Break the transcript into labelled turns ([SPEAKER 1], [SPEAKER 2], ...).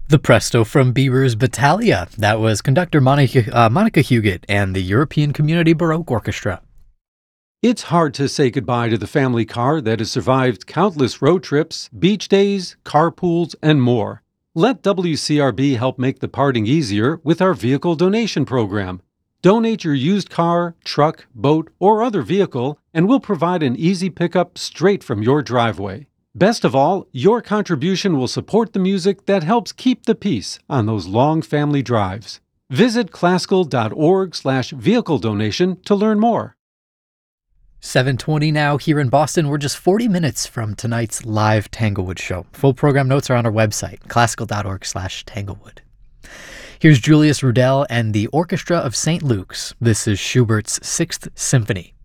[SPEAKER 1] The Presto from Bieber's Battaglia. That was conductor Monica Huguet and the European Community Baroque Orchestra.
[SPEAKER 2] It's hard to say goodbye to the family car that has survived countless road trips, beach days, carpools, and more. Let WCRB help make the parting easier with our vehicle donation program. Donate your used car, truck, boat, or other vehicle, and we'll provide an easy pickup straight from your driveway. Best of all, your contribution will support the music that helps keep the peace on those long family drives. Visit classical.org/vehicle donation to learn more.
[SPEAKER 1] 7:20 now here in Boston. We're just 40 minutes from tonight's live Tanglewood show. Full program notes are on our website, classical.org/Tanglewood. Here's Julius Rudel and the Orchestra of St. Luke's. This is Schubert's Sixth Symphony.